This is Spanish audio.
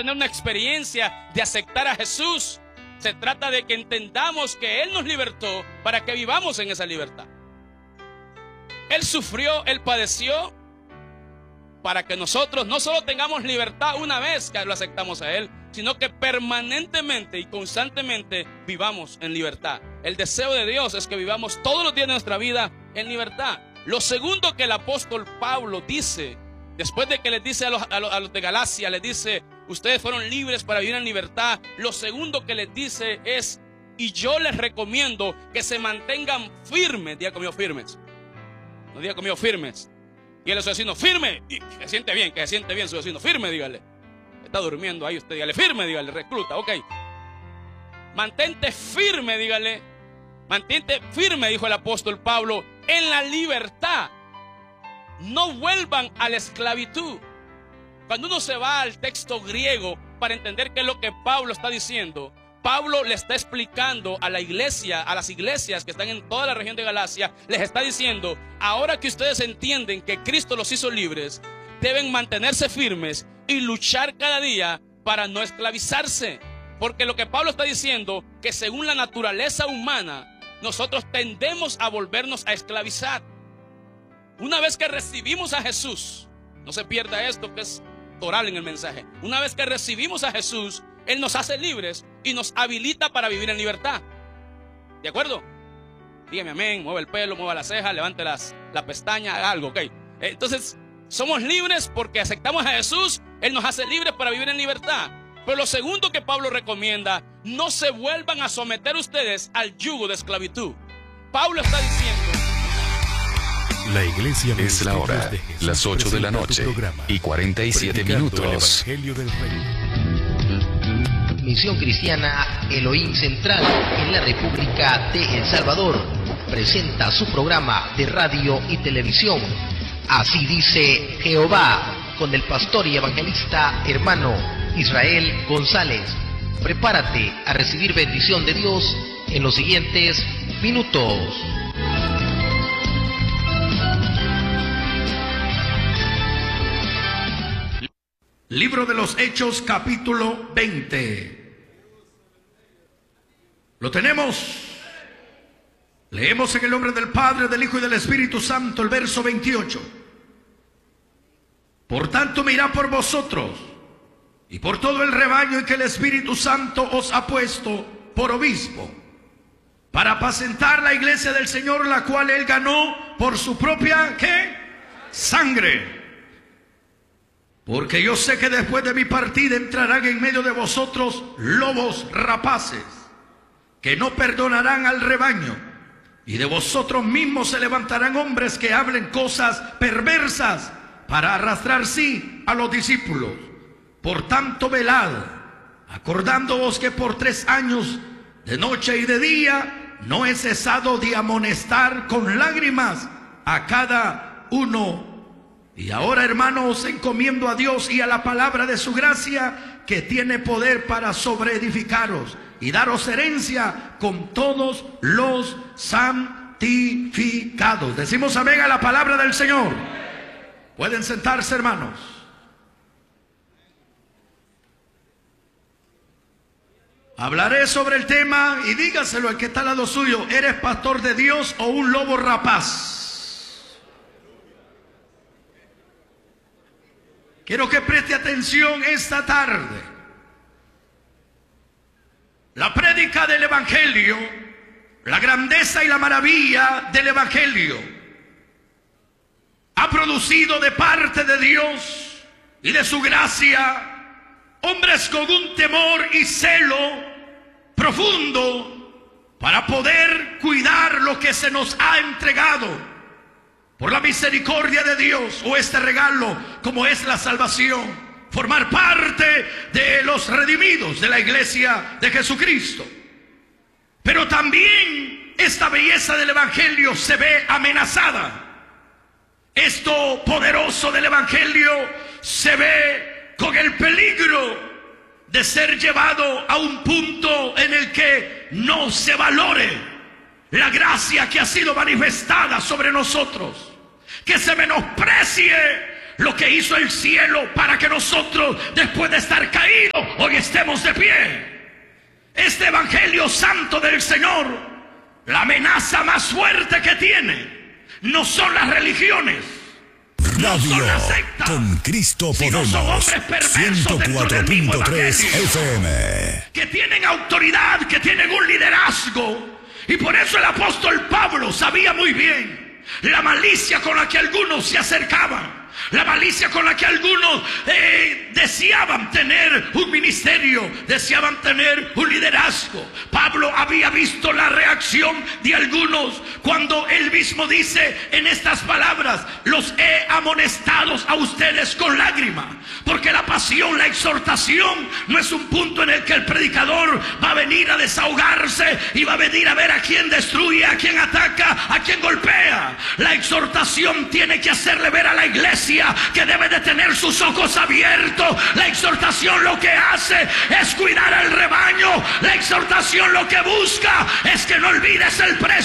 tener una experiencia de aceptar a Jesús. Se trata de que entendamos que Él nos libertó para que vivamos en esa libertad. Él sufrió, Él padeció para que nosotros no solo tengamos libertad una vez que lo aceptamos a Él, sino que permanentemente y constantemente vivamos en libertad. El deseo de Dios es que vivamos todos los días de nuestra vida en libertad. Lo segundo que el apóstol Pablo dice, después de que les dice a los de Galacia, les dice: ustedes fueron libres para vivir en libertad. Lo segundo que les dice es: y yo les recomiendo que se mantengan firmes. Diga conmigo, firmes. No diga conmigo, firmes. Y él a su vecino: firme. Y que se siente bien su vecino. Firme, dígale. Está durmiendo ahí usted, dígale: firme, dígale, recluta, ok. Mantente firme, dígale. Mantente firme, dijo el apóstol Pablo, en la libertad. No vuelvan a la esclavitud. Cuando uno se va al texto griego para entender qué es lo que Pablo está diciendo, Pablo le está explicando a la iglesia, a las iglesias que están en toda la región de Galacia, les está diciendo: ahora que ustedes entienden que Cristo los hizo libres, deben mantenerse firmes y luchar cada día para no esclavizarse. Porque lo que Pablo está diciendo, que según la naturaleza humana, nosotros tendemos a volvernos a esclavizar. Una vez que recibimos a Jesús, no se pierda esto que es oral en el mensaje. Una vez que recibimos a Jesús, Él nos hace libres y nos habilita para vivir en libertad. ¿De acuerdo? Dígame amén, mueva el pelo, mueva la ceja, levante la pestaña, haga algo, ok. Entonces, somos libres porque aceptamos a Jesús. Él nos hace libres para vivir en libertad. Pero lo segundo que Pablo recomienda: no se vuelvan a someter ustedes al yugo de esclavitud. Pablo está diciendo: la iglesia es la hora, las 8 de la noche y 47 minutos. El Evangelio del Reino. Misión Cristiana Elohim Central en la República de El Salvador presenta su programa de radio y televisión, Así dice Jehová, con el pastor y evangelista hermano Israel González. Prepárate a recibir bendición de Dios en los siguientes minutos. Libro de los Hechos, capítulo 20. ¿Lo tenemos? Leemos en el nombre del Padre, del Hijo y del Espíritu Santo el verso 28. Por tanto, mirad por vosotros y por todo el rebaño en que el Espíritu Santo os ha puesto por obispo, para apacentar la iglesia del Señor, la cual Él ganó por su propia, ¿qué? Sangre. Porque yo sé que después de mi partida entrarán en medio de vosotros lobos rapaces, que no perdonarán al rebaño, y de vosotros mismos se levantarán hombres que hablen cosas perversas para arrastrar sí a los discípulos. Por tanto, velad, acordándoos que por 3 años, de noche y de día, no he cesado de amonestar con lágrimas a cada uno. Y ahora, hermanos, os encomiendo a Dios y a la palabra de su gracia, que tiene poder para sobreedificaros y daros herencia con todos los santificados. Decimos amén a la palabra del Señor. Pueden sentarse, hermanos. Hablaré sobre el tema, y dígaselo al que está al lado suyo: ¿eres pastor de Dios o un lobo rapaz? Quiero que preste atención esta tarde. La prédica del Evangelio, la grandeza y la maravilla del Evangelio, ha producido de parte de Dios y de su gracia hombres con un temor y celo profundo para poder cuidar lo que se nos ha entregado por la misericordia de Dios, o este regalo como es la salvación, formar parte de los redimidos de la iglesia de Jesucristo. Pero también esta belleza del Evangelio se ve amenazada. Esto poderoso del Evangelio se ve con el peligro de ser llevado a un punto en el que no se valore la gracia que ha sido manifestada sobre nosotros, que se menosprecie lo que hizo el cielo para que nosotros, después de estar caídos, hoy estemos de pie. Este evangelio santo del Señor, la amenaza más fuerte que tiene no son las religiones, no son las sectas, con Cristo sino son Podemos, hombres perversos dentro del mismo 104.3 evangelio, FM, que tienen autoridad, que tienen un liderazgo. Y por eso el apóstol Pablo sabía muy bien la malicia con la que algunos se acercaban, la malicia con la que algunos deseaban tener un ministerio, deseaban tener un liderazgo. Pablo había visto la reacción de algunos cuando él mismo dice en estas palabras: los he amonestado a ustedes con lágrimas. Porque la pasión, la exhortación no es un punto en el que el predicador va a venir a desahogarse y va a venir a ver a quién destruye, a quién ataca, a quién golpea. La exhortación tiene que hacerle ver a la iglesia que debe de tener sus ojos abiertos. La exhortación lo que hace es cuidar al rebaño. La exhortación lo que busca es que no olvides el precio